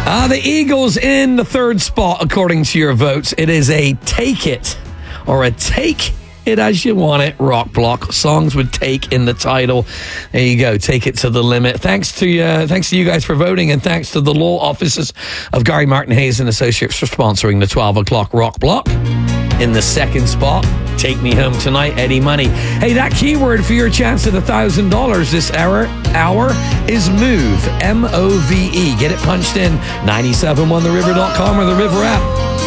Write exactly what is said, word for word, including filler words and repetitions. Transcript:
Uh, the Eagles in the third spot, according to your votes. It is a Take It or a Take It As You Want It rock block. Songs with take in the title. There you go. Take it to the limit. Thanks to uh, thanks to you guys for voting, and thanks to the law offices of Gary Martin Hayes and Associates for sponsoring the twelve o'clock rock block. In the second spot, Take Me Home Tonight, Eddie Money. Hey, that keyword for your chance at one thousand dollars this hour, hour is MOVE, M O V E. Get it punched in, nine seven one the river dot com or the River app.